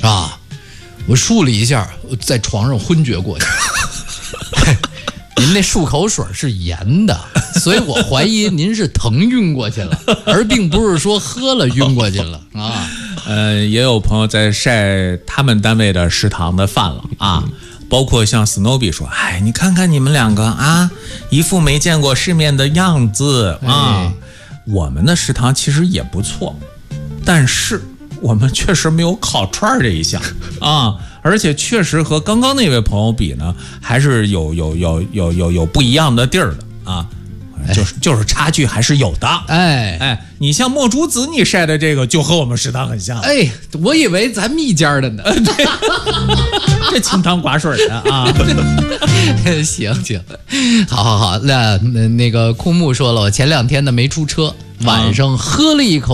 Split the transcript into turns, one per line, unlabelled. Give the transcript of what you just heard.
啊，我漱了一下，在床上昏厥过去。您那漱口水是盐的，所以我怀疑您是疼晕过去了，而并不是说喝了晕过去了啊。
也有朋友在晒他们单位的食堂的饭了啊，包括像 Snowy 说，哎，你看看你们两个啊，一副没见过世面的样子啊。我们的食堂其实也不错，但是我们确实没有烤串这一项啊。而且确实和刚刚那位朋友比呢，还是有不一样的地儿的啊，就是差距还是有的。哎，你像墨竹子你晒的这个就和我们食堂很像。
哎，我以为咱们一家的呢，
这清汤寡水的啊。
行，好，那个枯木说了，我前2天呢没出车，晚上喝了一口